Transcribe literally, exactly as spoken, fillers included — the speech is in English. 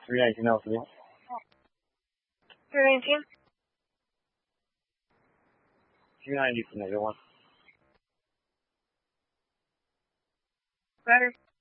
three nineteen L three. three nineteen? two ninety for negative one. Better.